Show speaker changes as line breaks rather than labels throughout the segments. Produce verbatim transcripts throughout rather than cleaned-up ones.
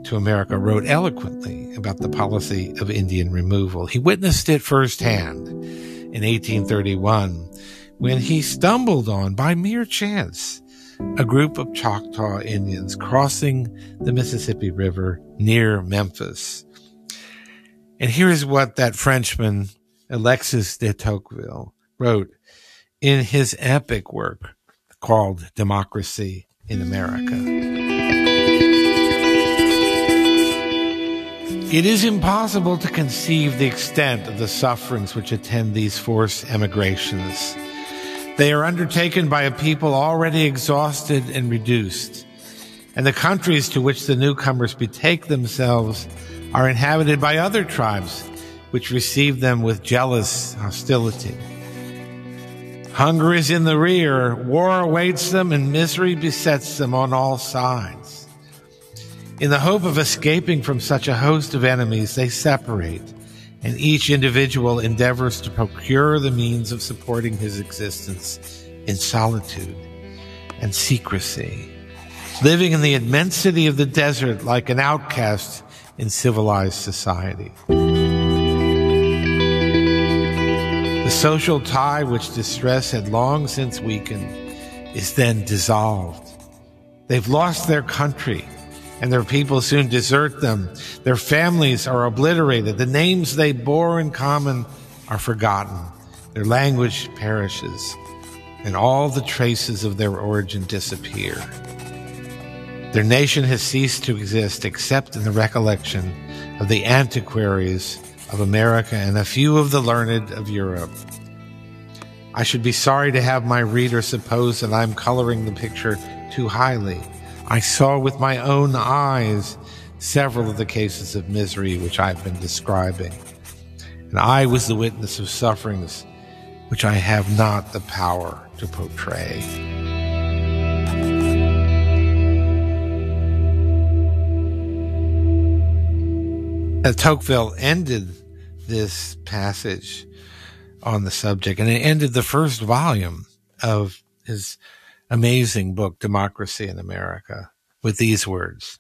to America, wrote eloquently about the policy of Indian removal. He witnessed it firsthand in eighteen thirty-one when he stumbled on, by mere chance, a group of Choctaw Indians crossing the Mississippi River near Memphis. And here's what that Frenchman, Alexis de Tocqueville, wrote in his epic work called Democracy in America. It is impossible to conceive the extent of the sufferings which attend these forced emigrations. They are undertaken by a people already exhausted and reduced, and the countries to which the newcomers betake themselves are inhabited by other tribes which receive them with jealous hostility. Hunger is in the rear, war awaits them, and misery besets them on all sides. In the hope of escaping from such a host of enemies, they separate, and each individual endeavors to procure the means of supporting his existence in solitude and secrecy, living in the immensity of the desert like an outcast in civilized society. The social tie which distress had long since weakened is then dissolved. They've lost their country, and their people soon desert them. Their families are obliterated. The names they bore in common are forgotten. Their language perishes, and all the traces of their origin disappear. Their nation has ceased to exist except in the recollection of the antiquaries of America and a few of the learned of Europe. I should be sorry to have my reader suppose that I'm coloring the picture too highly. I saw with my own eyes several of the cases of misery which I've been describing, and I was the witness of sufferings which I have not the power to portray. Uh, Tocqueville ended this passage on the subject, and it ended the first volume of his amazing book, Democracy in America, with these words: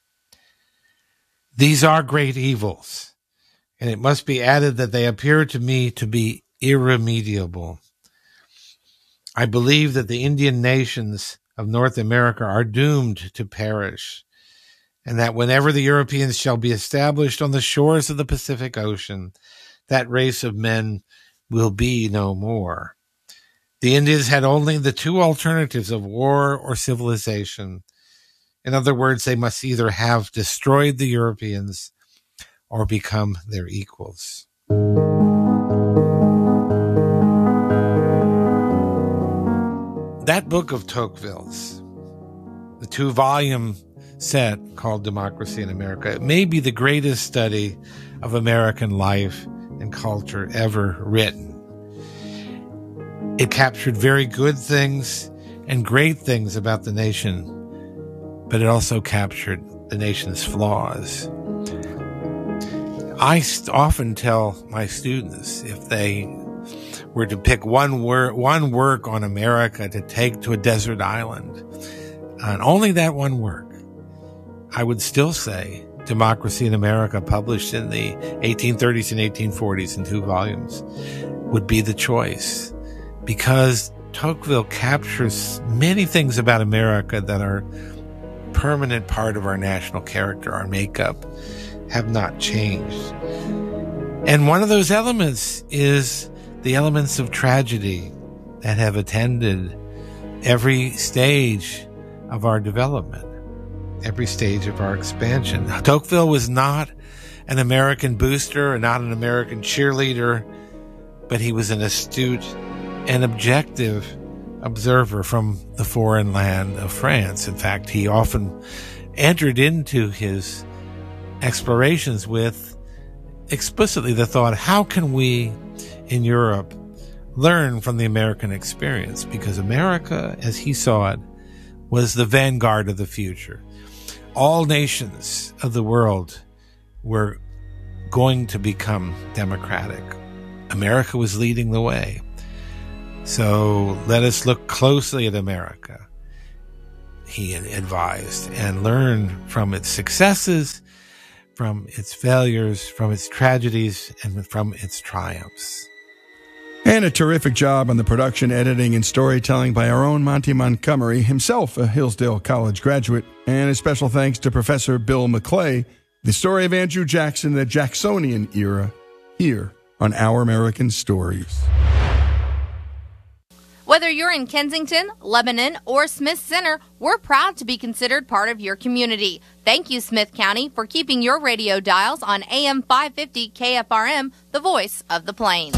"These are great evils, and it must be added that they appear to me to be irremediable. I believe that the Indian nations of North America are doomed to perish, and that whenever the Europeans shall be established on the shores of the Pacific Ocean, that race of men will be no more. The Indians had only the two alternatives of war or civilization. In other words, they must either have destroyed the Europeans or become their equals." That book of Tocqueville's, the two-volume set called Democracy in America, it may be the greatest study of American life and culture ever written. It captured very good things and great things about the nation, but it also captured the nation's flaws. I often tell my students, if they were to pick one wor- one work on America to take to a desert island, and only that one work, I would still say Democracy in America, published in the eighteen thirties and eighteen forties in two volumes, would be the choice, because Tocqueville captures many things about America that are permanent part of our national character, our makeup, have not changed. And one of those elements is the elements of tragedy that have attended every stage of our development, every stage of our expansion. Tocqueville was not an American booster and not an American cheerleader, but he was an astute and objective observer from the foreign land of France. In fact, he often entered into his explorations with explicitly the thought, how can we in Europe learn from the American experience? Because America, as he saw it, was the vanguard of the future. All nations of the world were going to become democratic. America was leading the way. So let us look closely at America. he advised, and learn from its successes, from its failures, from its tragedies, and from its triumphs.
And a terrific job on the production, editing, and storytelling by our own Monty Montgomery, himself a Hillsdale College graduate. And a special thanks to Professor Bill McClay, the story of Andrew Jackson, the Jacksonian era, here on Our American Stories.
Whether you're in Kensington, Lebanon, or Smith Center, we're proud to be considered part of your community. Thank you, Smith County, for keeping your radio dials on A M five fifty K F R M, the voice of the Plains.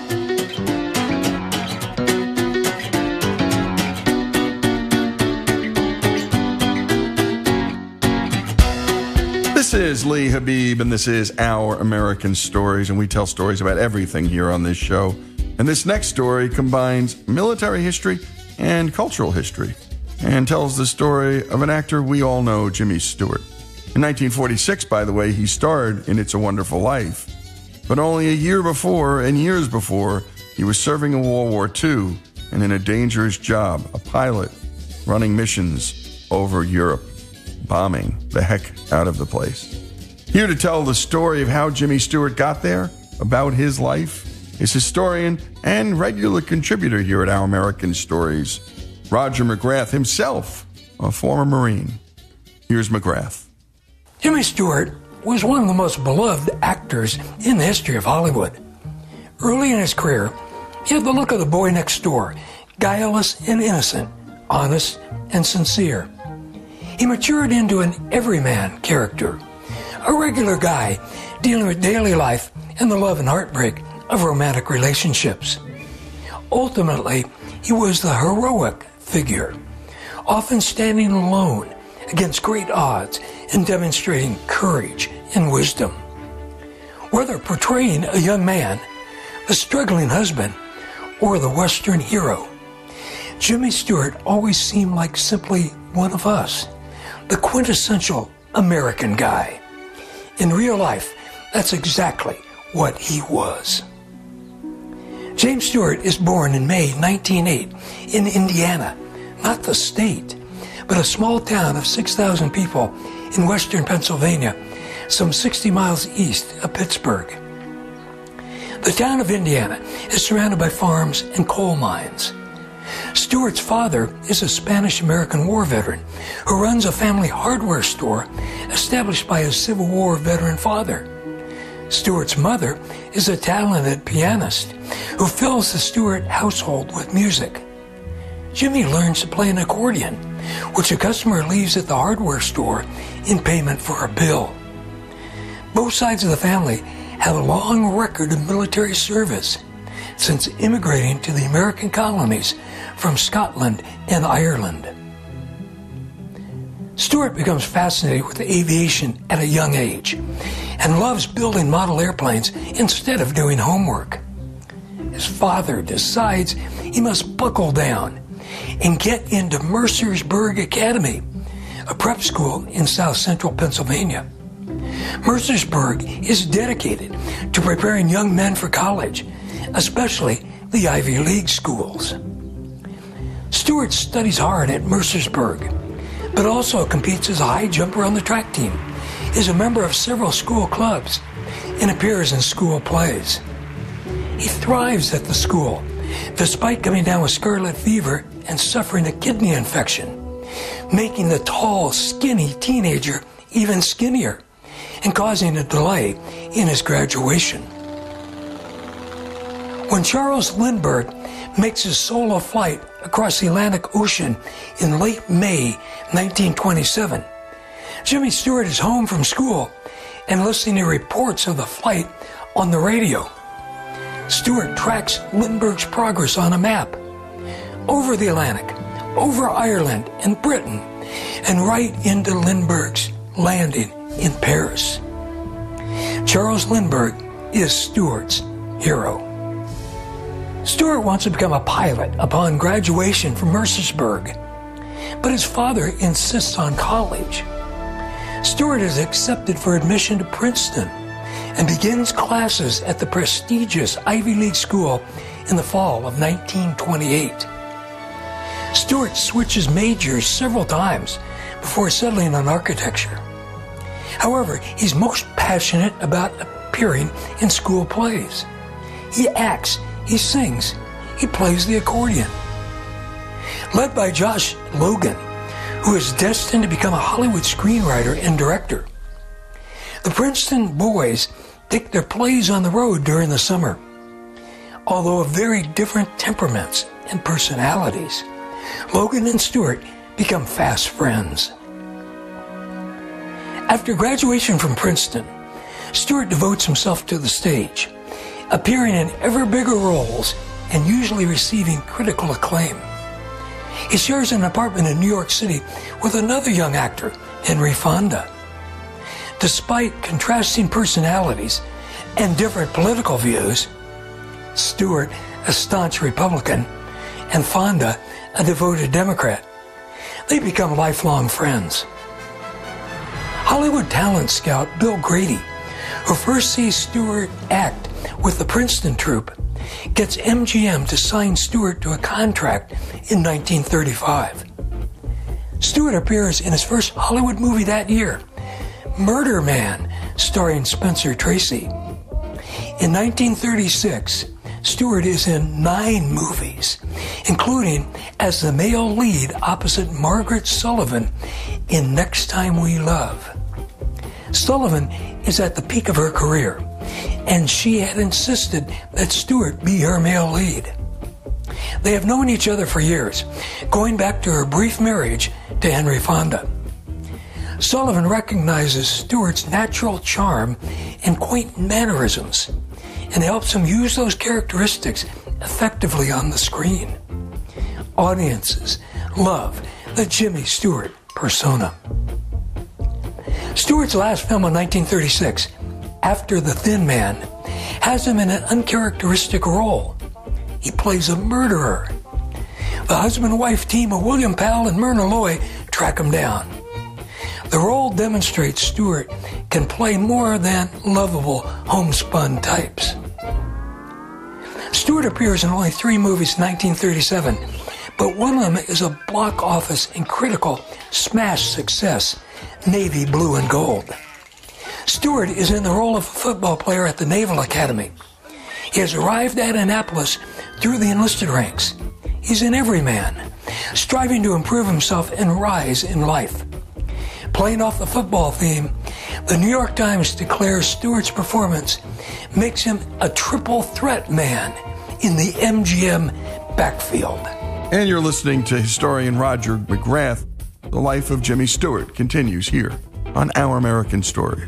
This is Lee Habib, and this is Our American Stories, and we tell stories about everything here on this show. And this next story combines military history and cultural history, and tells the story of an actor we all know, Jimmy Stewart. In nineteen forty-six, by the way, he starred in It's a Wonderful Life. But only a year before, and years before, he was serving in World War Two and in a dangerous job, a pilot, running missions over Europe, bombing the heck out of the place. Here to tell the story of how Jimmy Stewart got there, about his life, is historian and regular contributor here at Our American Stories, Roger McGrath, himself a former Marine. Here's McGrath.
Jimmy Stewart was one of the most beloved actors in the history of Hollywood. Early in his career, he had the look of the boy next door, guileless and innocent, honest and sincere. He matured into an everyman character, a regular guy dealing with daily life and the love and heartbreak of romantic relationships. Ultimately, he was the heroic figure, often standing alone against great odds and demonstrating courage and wisdom. Whether portraying a young man, the struggling husband, or the Western hero, Jimmy Stewart always seemed like simply one of us, the quintessential American guy. In real life, that's exactly what he was. James Stewart is born in May nineteen oh eight in Indiana, not the state, but a small town of six thousand people in western Pennsylvania, some sixty miles east of Pittsburgh. The town of Indiana is surrounded by farms and coal mines. Stewart's father is a Spanish-American war veteran who runs a family hardware store established by his Civil War veteran father. Stewart's mother is a talented pianist who fills the Stewart household with music. Jimmy learns to play an accordion, which a customer leaves at the hardware store in payment for a bill. Both sides of the family have a long record of military service since immigrating to the American colonies from Scotland and Ireland. Stewart becomes fascinated with aviation at a young age and loves building model airplanes instead of doing homework. His father decides he must buckle down and get into Mercersburg Academy, a prep school in south central Pennsylvania. Mercersburg is dedicated to preparing young men for college, especially the Ivy League schools. Stewart studies hard at Mercersburg, but also competes as a high jumper on the track team, is a member of several school clubs, and appears in school plays. He thrives at the school, despite coming down with scarlet fever and suffering a kidney infection, making the tall, skinny teenager even skinnier and causing a delay in his graduation. When Charles Lindbergh makes his solo flight across the Atlantic Ocean in late May nineteen twenty-seven, Jimmy Stewart is home from school and listening to reports of the flight on the radio. Stewart tracks Lindbergh's progress on a map, over the Atlantic, over Ireland and Britain, and right into Lindbergh's landing in Paris. Charles Lindbergh is Stewart's hero. Stewart wants to become a pilot upon graduation from Mercersburg, but his father insists on college. Stewart is accepted for admission to Princeton and begins classes at the prestigious Ivy League school in the fall of nineteen twenty-eight. Stewart switches majors several times before settling on architecture. However, he's most passionate about appearing in school plays. He acts, he sings, he plays the accordion. Led by Josh Logan, who is destined to become a Hollywood screenwriter and director. The Princeton boys take their plays on the road during the summer. Although of very different temperaments and personalities, Logan and Stewart become fast friends. After graduation from Princeton, Stewart devotes himself to the stage, appearing in ever bigger roles and usually receiving critical acclaim. He shares an apartment in New York City with another young actor, Henry Fonda. Despite contrasting personalities and different political views, Stewart, a staunch Republican, and Fonda, a devoted Democrat, they become lifelong friends. Hollywood talent scout Bill Grady, who first sees Stewart act with the Princeton troupe, gets M G M to sign Stewart to a contract in nineteen thirty-five. Stewart appears in his first Hollywood movie that year, Murder Man, starring Spencer Tracy. In nineteen thirty-six, Stewart is in nine movies, including as the male lead opposite Margaret Sullivan in Next Time We Love. Sullivan is at the peak of her career, and she had insisted that Stewart be her male lead. They have known each other for years, going back to her brief marriage to Henry Fonda. Sullivan recognizes Stewart's natural charm and quaint mannerisms, and helps him use those characteristics effectively on the screen. Audiences love the Jimmy Stewart persona. Stewart's last film in nineteen thirty-six, After the Thin Man, has him in an uncharacteristic role. He plays a murderer. The husband-wife team of William Powell and Myrna Loy track him down. The role demonstrates Stewart can play more than lovable homespun types. Stewart appears in only three movies in nineteen thirty-seven, but one of them is a block office and critical smash success, Navy Blue and Gold. Stewart is in the role of a football player at the Naval Academy. He has arrived at Annapolis through the enlisted ranks. He's an everyman, striving to improve himself and rise in life. Playing off the football theme, the New York Times declares Stewart's performance makes him a triple threat man in the M G M backfield.
And you're listening to historian Roger McGrath. The life of Jimmy Stewart continues here on Our American Stories.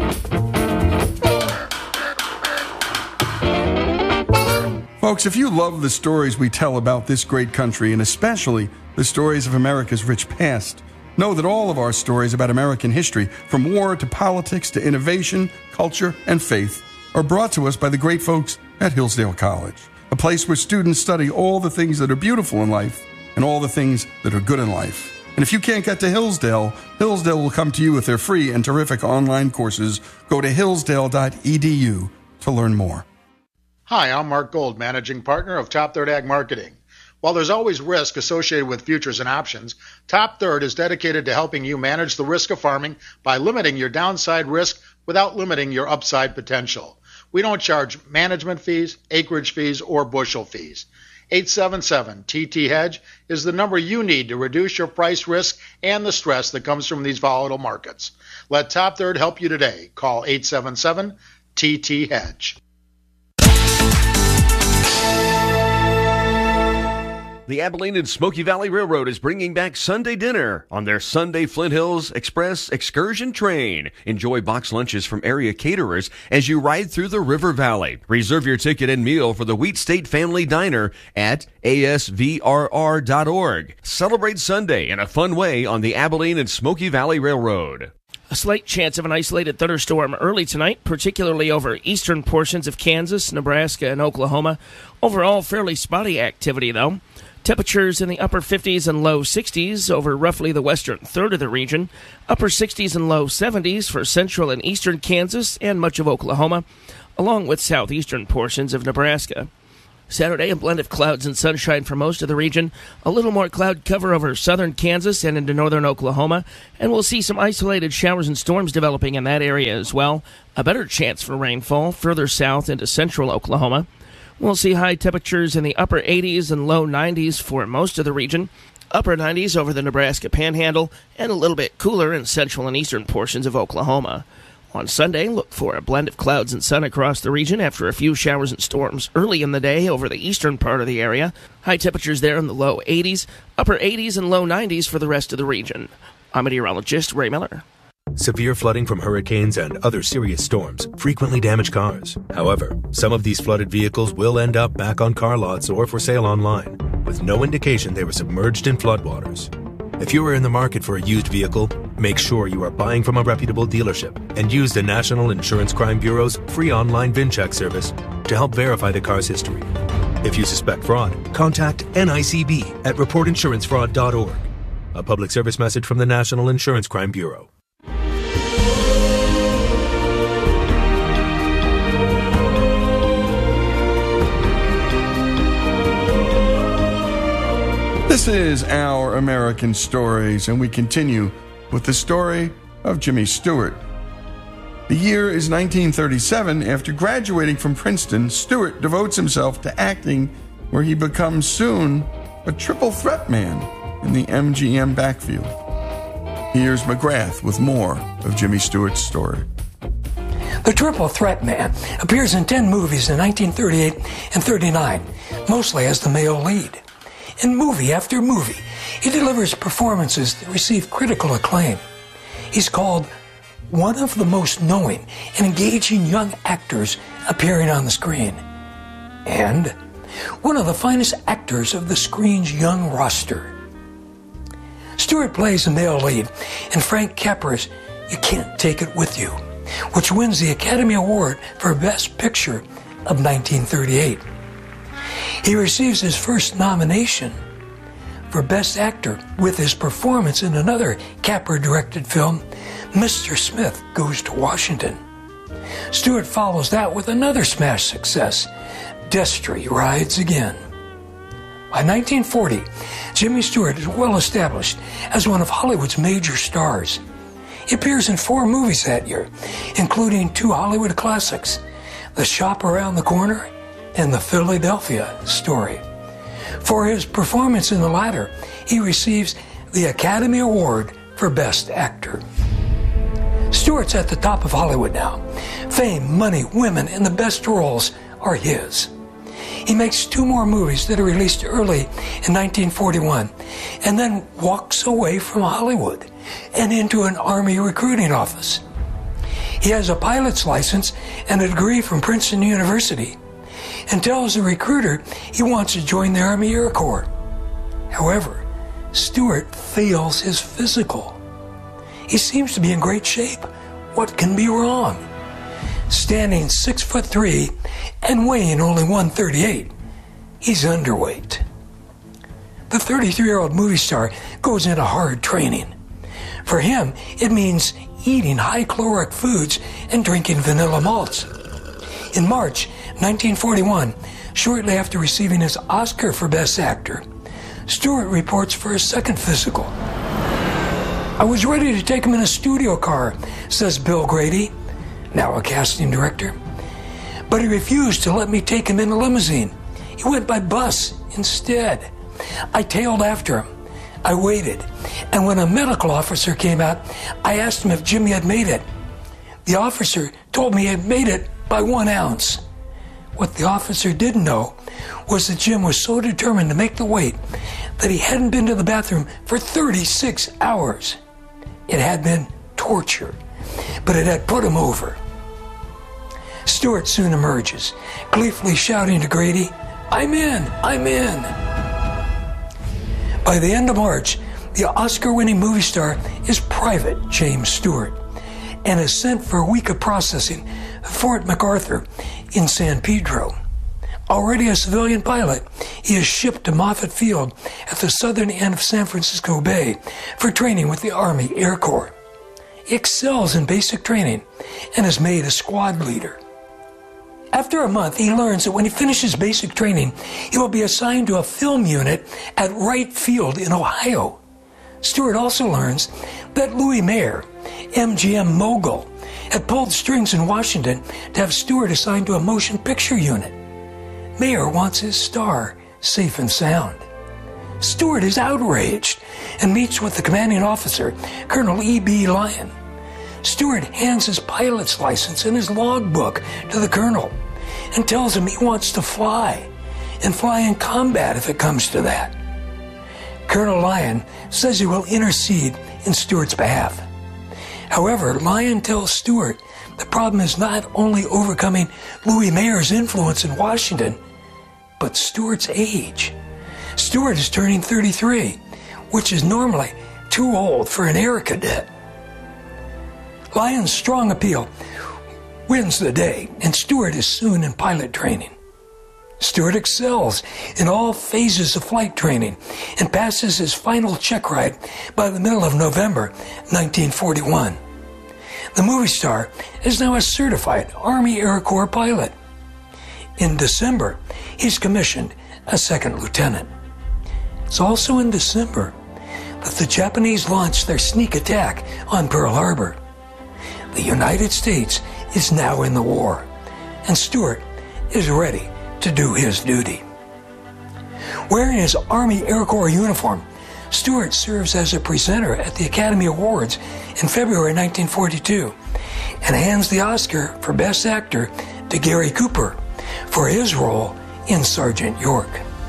Folks, if you love the stories we tell about this great country, and especially the stories of America's rich past, know that all of our stories about American history, from war to politics to innovation, culture, and faith, are brought to us by the great folks at Hillsdale College, a place where students study all the things that are beautiful in life and all the things that are good in life. And if you can't get to Hillsdale, Hillsdale will come to you with their free and terrific online courses. Go to hillsdale dot e d u to learn more.
Hi, I'm Mark Gold, Managing Partner of Top Third Ag Marketing. While there's always risk associated with futures and options, Top Third is dedicated to helping you manage the risk of farming by limiting your downside risk without limiting your upside potential. We don't charge management fees, acreage fees, or bushel fees. eight seven seven T T Hedge is the number you need to reduce your price risk and the stress that comes from these volatile markets. Let Top Third help you today. Call eight seven seven T T Hedge.
The Abilene and Smoky Valley Railroad is bringing back Sunday dinner on their Sunday Flint Hills Express excursion train. Enjoy box lunches from area caterers as you ride through the River Valley. Reserve your ticket and meal for the Wheat State Family Diner at A S V R R dot org. Celebrate Sunday in a fun way on the Abilene and Smoky Valley Railroad.
A slight chance of an isolated thunderstorm early tonight, particularly over eastern portions of Kansas, Nebraska, and Oklahoma. Overall, fairly spotty activity, though. Temperatures in the upper fifties and low sixties over roughly the western third of the region. Upper sixties and low seventies for central and eastern Kansas and much of Oklahoma, along with southeastern portions of Nebraska. Saturday, a blend of clouds and sunshine for most of the region. A little more cloud cover over southern Kansas and into northern Oklahoma. And we'll see some isolated showers and storms developing in that area as well. A better chance for rainfall further south into central Oklahoma. We'll see high temperatures in the upper eighties and low nineties for most of the region. Upper nineties over the Nebraska Panhandle, and a little bit cooler in central and eastern portions of Oklahoma. On Sunday, look for a blend of clouds and sun across the region after a few showers and storms early in the day over the eastern part of the area. High temperatures there in the low eighties, upper eighties and low nineties for the rest of the region. I'm meteorologist Ray Miller.
Severe flooding from hurricanes and other serious storms frequently damage cars. However, some of these flooded vehicles will end up back on car lots or for sale online, with no indication they were submerged in floodwaters. If you are in the market for a used vehicle, make sure you are buying from a reputable dealership and use the National Insurance Crime Bureau's free online VIN check service to help verify the car's history. If you suspect fraud, contact N I C B at report insurance fraud dot org. A public service message from the National Insurance Crime Bureau.
This is Our American Stories, and we continue with the story of Jimmy Stewart. The year is nineteen thirty-seven. After graduating from Princeton, Stewart devotes himself to acting, where he becomes soon a triple threat man in the M G M backfield. Here's McGrath with more of Jimmy Stewart's story.
The Triple Threat Man appears in ten movies in nineteen thirty-eight and thirty-nine, mostly as the male lead. In movie after movie, he delivers performances that receive critical acclaim. He's called one of the most knowing and engaging young actors appearing on the screen, and one of the finest actors of the screen's young roster. Stewart plays the male lead in Frank Capra's You Can't Take It With You, which wins the Academy Award for Best Picture of nineteen thirty-eight. He receives his first nomination for Best Actor with his performance in another Capra-directed film, Mister Smith Goes to Washington. Stewart follows that with another smash success, Destry Rides Again. By nineteen forty, Jimmy Stewart is well established as one of Hollywood's major stars. He appears in four movies that year, including two Hollywood classics, The Shop Around the Corner and The Philadelphia Story. For his performance in the latter, he receives the Academy Award for Best Actor. Stewart's at the top of Hollywood now. Fame, money, women, and the best roles are his. He makes two more movies that are released early in nineteen forty-one, and then walks away from Hollywood and into an Army recruiting office. He has a pilot's license and a degree from Princeton University, and tells the recruiter he wants to join the Army Air Corps. However, Stewart fails his physical. He seems to be in great shape. What can be wrong? Standing six foot three and weighing only one thirty-eight, he's underweight. The thirty-three-year-old movie star goes into hard training. For him, it means eating high-caloric foods and drinking vanilla malts. In March nineteen forty-one, shortly after receiving his Oscar for Best Actor, Stewart reports for a second physical. I was ready to take him in a studio car, says Bill Grady, now a casting director. But he refused to let me take him in a limousine. He went by bus instead. I tailed after him. I waited, and when a medical officer came out, I asked him if Jimmy had made it. The officer told me he had made it by one ounce. What the officer didn't know was that Jim was so determined to make the weight that he hadn't been to the bathroom for thirty-six hours. It had been torture, but it had put him over. Stewart soon emerges, gleefully shouting to Grady, "I'm in, I'm in." By the end of March, the Oscar-winning movie star is Private James Stewart and is sent for a week of processing at Fort MacArthur in San Pedro. Already a civilian pilot, he is shipped to Moffett Field at the southern end of San Francisco Bay for training with the Army Air Corps. He excels in basic training and is made a squad leader. After a month, he learns that when he finishes basic training, he will be assigned to a film unit at Wright Field in Ohio. Stewart also learns that Louis Mayer, M G M mogul, had pulled strings in Washington to have Stewart assigned to a motion picture unit. Mayer wants his star safe and sound. Stewart is outraged and meets with the commanding officer, Colonel E B Lyon. Stewart hands his pilot's license and his logbook to the colonel and tells him he wants to fly, and fly in combat if it comes to that. Colonel Lyon says he will intercede in Stewart's behalf. However, Lyon tells Stewart the problem is not only overcoming Louis Mayer's influence in Washington, but Stewart's age. Stewart is turning thirty-three, which is normally too old for an air cadet. Lyon's strong appeal wins the day, and Stewart is soon in pilot training. Stewart excels in all phases of flight training and passes his final check ride by the middle of November nineteen forty-one. The movie star is now a certified Army Air Corps pilot. In December, he's commissioned as second lieutenant. It's also in December that the Japanese launched their sneak attack on Pearl Harbor. The United States is now in the war, and Stewart is ready to do his duty. Wearing his Army Air Corps uniform, Stewart serves as a presenter at the Academy Awards in February nineteen forty-two and hands the Oscar for Best Actor to Gary Cooper for his role in Sergeant York.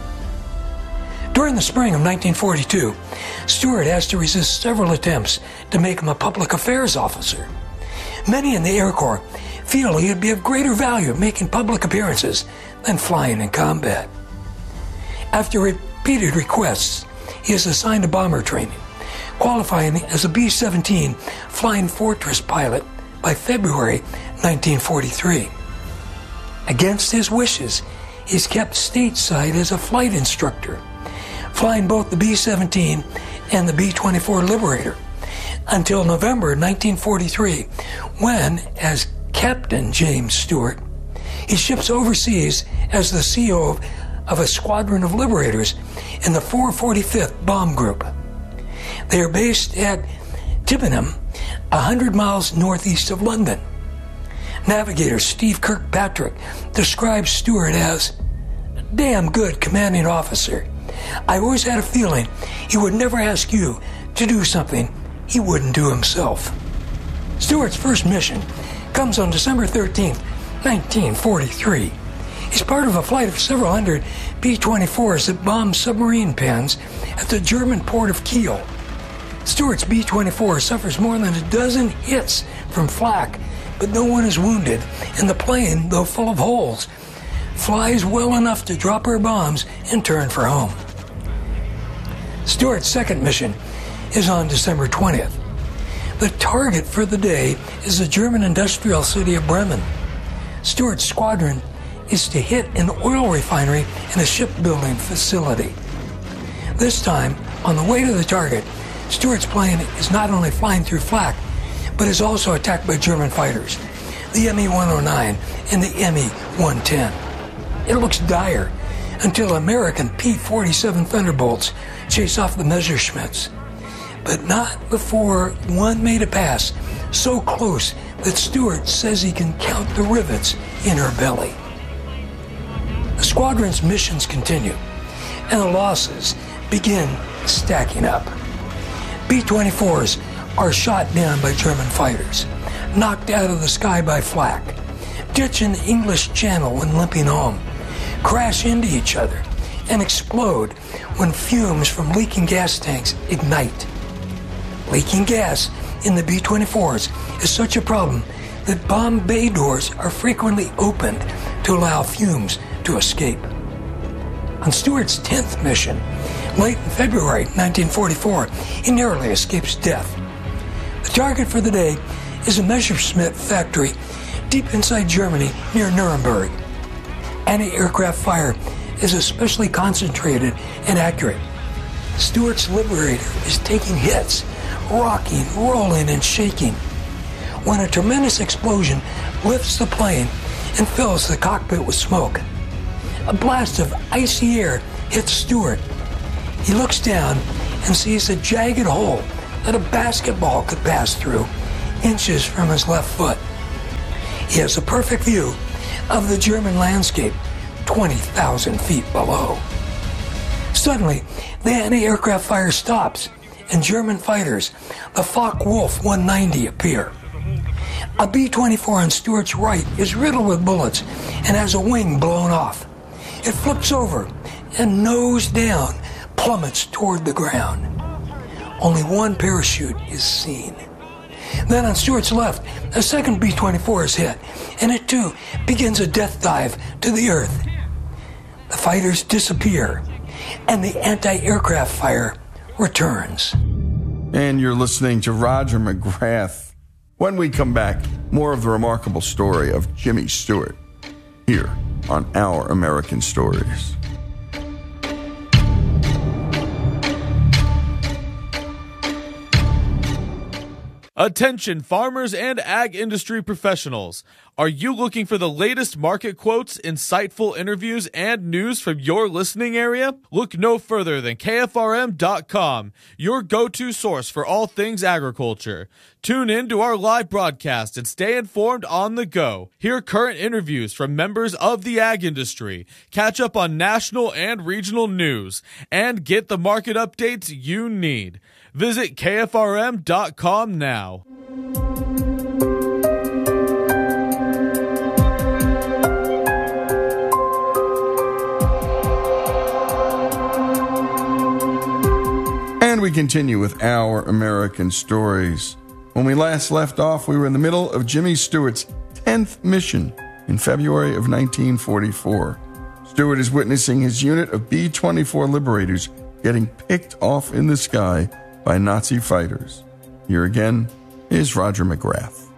During the spring of nineteen forty-two, Stewart has to resist several attempts to make him a public affairs officer. Many in the Air Corps feel he would be of greater value making public appearances than flying in combat. After repeated requests, he is assigned to bomber training, qualifying as a B seventeen Flying Fortress pilot by February nineteen forty-three. Against his wishes, he's kept stateside as a flight instructor, flying both the B seventeen and the B twenty-four Liberator until November nineteen forty-three, when, as Captain James Stewart, he ships overseas as the C E O of, of a squadron of Liberators in the four forty-fifth Bomb Group. They are based at Tibenham, one hundred miles northeast of London. Navigator Steve Kirkpatrick describes Stewart as a damn good commanding officer. I always had a feeling he would never ask you to do something he wouldn't do himself. Stewart's first mission comes on December thirteenth, nineteen forty-three. He's part of a flight of several hundred B twenty-fours that bombed submarine pens at the German port of Kiel. Stewart's B twenty-four suffers more than a dozen hits from flak, but no one is wounded, and the plane, though full of holes, flies well enough to drop her bombs and turn for home. Stewart's second mission is on December twentieth. The target for the day is the German industrial city of Bremen. Stewart's squadron is to hit an oil refinery and a shipbuilding facility. This time, on the way to the target, Stewart's plane is not only flying through flak, but is also attacked by German fighters, the M E one oh nine and the M E one ten. It looks dire until American P forty-seven Thunderbolts chase off the Messerschmitts, but not before one made a pass so close that Stewart says he can count the rivets in her belly. The squadron's missions continue, and the losses begin stacking up. B twenty-fours are shot down by German fighters, knocked out of the sky by flak, ditch an English Channel when limping home, crash into each other, and explode when fumes from leaking gas tanks ignite. Leaking gas in the B twenty-fours is such a problem that bomb bay doors are frequently opened to allow fumes to escape. On Stewart's tenth mission, late in February nineteen forty-four, he narrowly escapes death. The target for the day is a Messerschmitt factory deep inside Germany near Nuremberg. Anti-aircraft fire is especially concentrated and accurate. Stewart's Liberator is taking hits, rocking, rolling, and shaking, when a tremendous explosion lifts the plane and fills the cockpit with smoke. A blast of icy air hits Stewart. He looks down and sees a jagged hole that a basketball could pass through, inches from his left foot. He has a perfect view of the German landscape twenty thousand feet below. Suddenly, the anti-aircraft fire stops, and German fighters, the Focke-Wulf one ninety, appear. A B twenty-four on Stewart's right is riddled with bullets and has a wing blown off. It flips over and, nose down, plummets toward the ground. Only one parachute is seen. Then on Stewart's left, a second B twenty-four is hit, and it too begins a death dive to the earth. The fighters disappear, and the anti-aircraft fire returns.
And you're listening to Roger McGrath. When we come back, more of the remarkable story of Jimmy Stewart here on Our American Stories.
Attention farmers and ag industry professionals. Are you looking for the latest market quotes, insightful interviews, and news from your listening area? Look no further than K F R M dot com, your go-to source for all things agriculture. Tune in to our live broadcast and stay informed on the go. Hear current interviews from members of the ag industry, catch up on national and regional news, and get the market updates you need. Visit K F R M dot com now.
And we continue with Our American Stories. When we last left off, we were in the middle of Jimmy Stewart's tenth mission in February of nineteen forty-four. Stewart is witnessing his unit of B twenty-four Liberators getting picked off in the sky by Nazi fighters. Here again is Roger McGrath.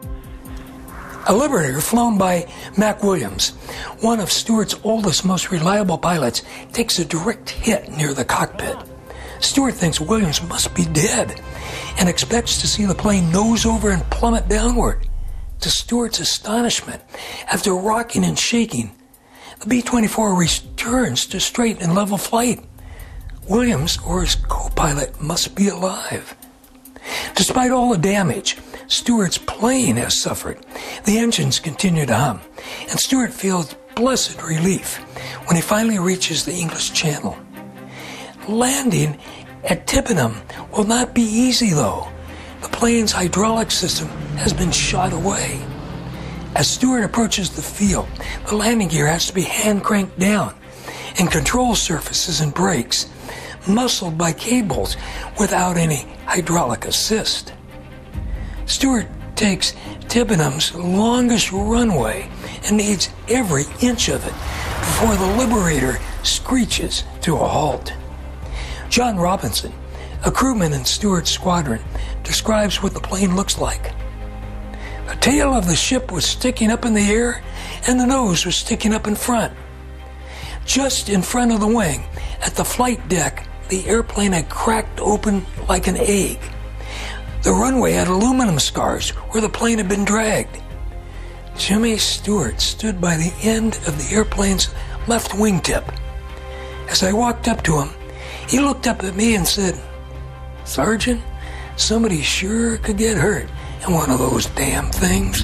A Liberator flown by Mac Williams, one of Stewart's oldest, most reliable pilots, takes a direct hit near the cockpit. Stewart thinks Williams must be dead and expects to see the plane nose over and plummet downward. To Stewart's astonishment, after rocking and shaking, the B twenty-four returns to straight and level flight. Williams, or his co-pilot, must be alive. Despite all the damage Stewart's plane has suffered, the engines continue to hum, and Stewart feels blessed relief when he finally reaches the English Channel. Landing at Tippenham will not be easy, though. The plane's hydraulic system has been shot away. As Stewart approaches the field, the landing gear has to be hand-cranked down, and control surfaces and brakes muscled by cables without any hydraulic assist. Stewart takes Tippenham's longest runway and needs every inch of it before the Liberator screeches to a halt. John Robinson, a crewman in Stewart's squadron, describes what the plane looks like. The tail of the ship was sticking up in the air, and the nose was sticking up in front. Just in front of the wing, at the flight deck, the airplane had cracked open like an egg. The runway had aluminum scars where the plane had been dragged. Jimmy Stewart stood by the end of the airplane's left wingtip. As I walked up to him, he looked up at me and said, "Sergeant, somebody sure could get hurt in one of those damn things."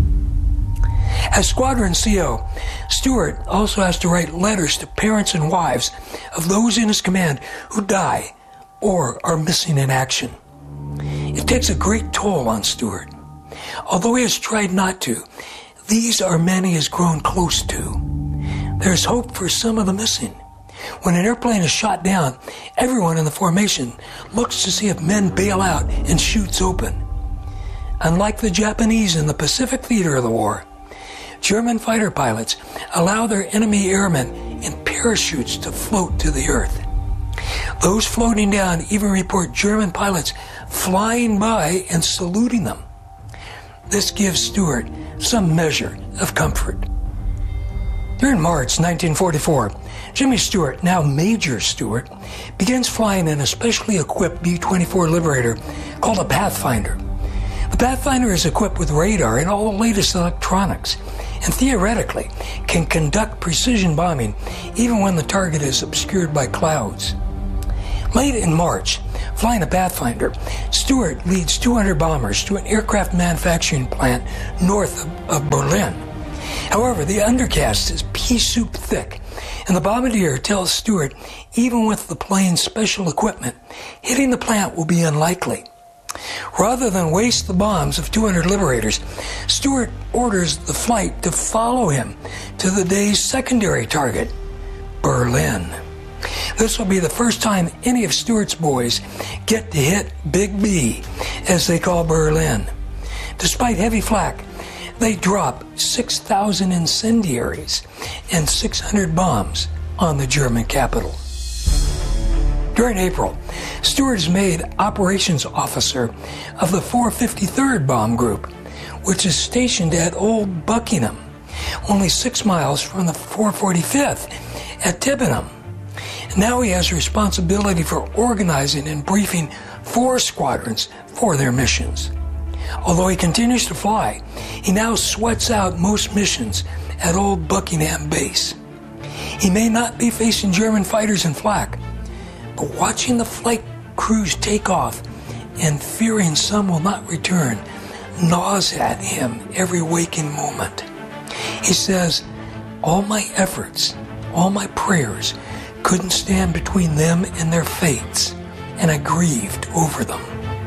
As Squadron C O, Stewart also has to write letters to parents and wives of those in his command who die or are missing in action. It takes a great toll on Stewart. Although he has tried not to, these are men he has grown close to. There's hope for some of the missing. When an airplane is shot down, everyone in the formation looks to see if men bail out and shoots open. Unlike the Japanese in the Pacific theater of the war, German fighter pilots allow their enemy airmen in parachutes to float to the earth. Those floating down even report German pilots flying by and saluting them. This gives Stewart some measure of comfort. During March nineteen forty-four, Jimmy Stewart, now Major Stewart, begins flying an especially equipped B twenty-four Liberator called a Pathfinder. The Pathfinder is equipped with radar and all the latest electronics. and theoretically can conduct precision bombing even when the target is obscured by clouds. Late in March, flying a Pathfinder, Stuart leads two hundred bombers to an aircraft manufacturing plant north of, of Berlin. However, the undercast is pea soup thick, and the bombardier tells Stuart, even with the plane's special equipment, hitting the plant will be unlikely. Rather than waste the bombs of two hundred liberators, Stuart orders the flight to follow him to the day's secondary target, Berlin. This will be the first time any of Stuart's boys get to hit Big B, as they call Berlin. Despite heavy flak, they drop six thousand incendiaries and six hundred bombs on the German capital. During April, Stuart is made operations officer of the four fifty-third Bomb Group, which is stationed at Old Buckingham, only six miles from the four forty-fifth at Tibbenham. Now he has responsibility for organizing and briefing four squadrons for their missions. Although he continues to fly, he now sweats out most missions at Old Buckingham Base. He may not be facing German fighters in flak, but watching the flight crews take off and fearing some will not return gnaws at him every waking moment. He says, all my efforts, all my prayers couldn't stand between them and their fates, and I grieved over them.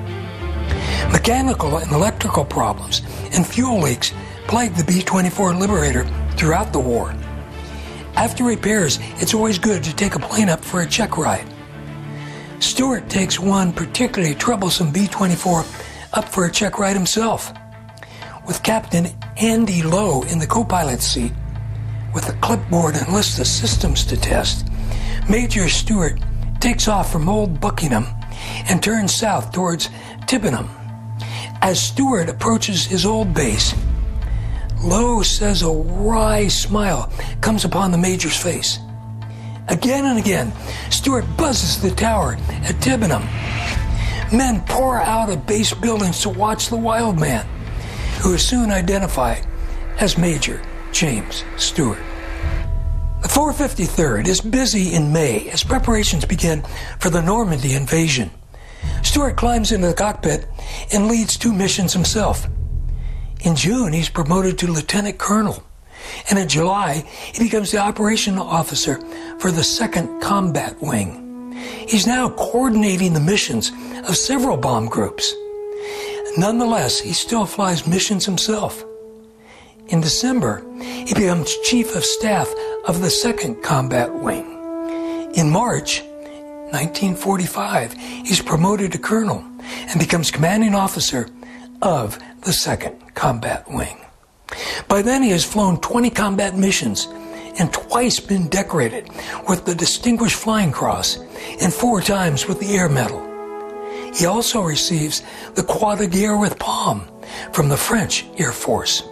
Mechanical and electrical problems and fuel leaks plagued the B twenty-four Liberator throughout the war. After repairs, it's always good to take a plane up for a check ride. Stuart takes one particularly troublesome B twenty-four up for a check ride himself. With Captain Andy Lowe in the co-pilot seat, with a clipboard and list of systems to test, Major Stuart takes off from Old Buckingham and turns south towards Tibbenham. As Stuart approaches his old base, Lowe says a wry smile comes upon the Major's face. Again and again, Stuart buzzes the tower at Tibbenham. Men pour out of base buildings to watch the wild man, who is soon identified as Major James Stuart. The four fifty-third is busy in May as preparations begin for the Normandy invasion. Stuart climbs into the cockpit and leads two missions himself. In June, he's promoted to lieutenant colonel, and in July, he becomes the operational officer for the second Combat Wing. He's now coordinating the missions of several bomb groups. Nonetheless, he still flies missions himself. In December, he becomes Chief of Staff of the second Combat Wing. In March nineteen forty-five, he's promoted to colonel and becomes commanding officer of the second Combat Wing. By then, he has flown twenty combat missions and twice been decorated with the Distinguished Flying Cross and four times with the Air Medal. He also receives the Croix de Guerre with Palm from the French Air Force.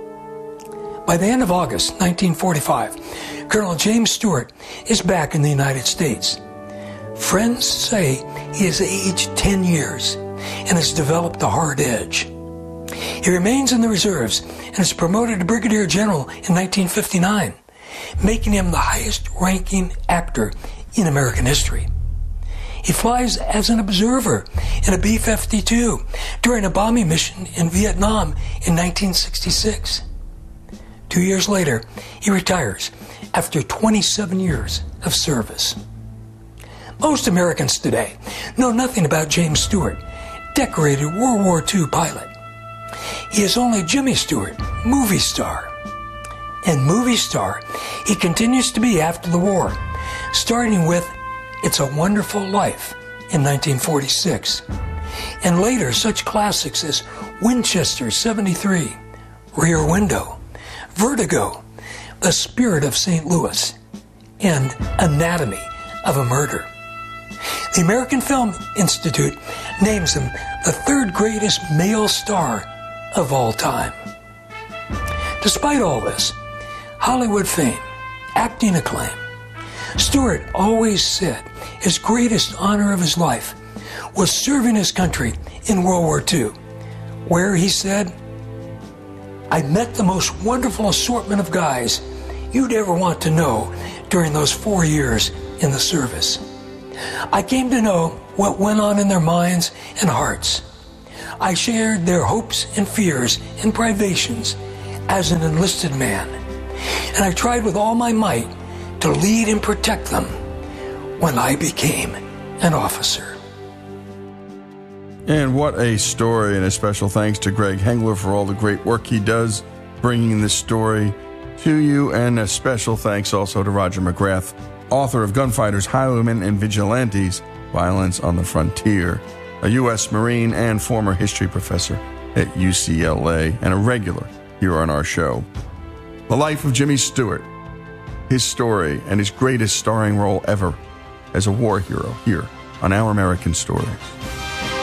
By the end of August nineteen forty-five, Colonel James Stuart is back in the United States. Friends say he has aged ten years and has developed a hard edge. He remains in the reserves and is promoted to Brigadier General in nineteen fifty-nine, making him the highest-ranking actor in American history. He flies as an observer in a B fifty-two during a bombing mission in Vietnam in nineteen sixty-six. Two years later, he retires after twenty-seven years of service. Most Americans today know nothing about James Stuart, decorated World War Two pilot. He is only Jimmy Stewart, movie star. And movie star he continues to be after the war, starting with It's a Wonderful Life in nineteen forty-six, and later such classics as Winchester seventy-three, Rear Window, Vertigo, The Spirit of Saint Louis, and Anatomy of a Murder. The American Film Institute names him the third greatest male star of all time. Despite all this, Hollywood fame, acting acclaim, Stuart always said his greatest honor of his life was serving his country in World War Two, where he said, I met the most wonderful assortment of guys you'd ever want to know during those four years in the service. I came to know what went on in their minds and hearts. I shared their hopes and fears and privations as an enlisted man, and I tried with all my might to lead and protect them when I became an officer.
And what a story, and a special thanks to Greg Hengler for all the great work he does bringing this story to you, and a special thanks also to Roger McGrath, author of Gunfighters, Highwaymen, and Vigilantes, Violence on the Frontier, a U S Marine and former history professor at U C L A, and a regular here on our show. The life of Jimmy Stewart, his story, and his greatest starring role ever as a war hero here on Our American Stories.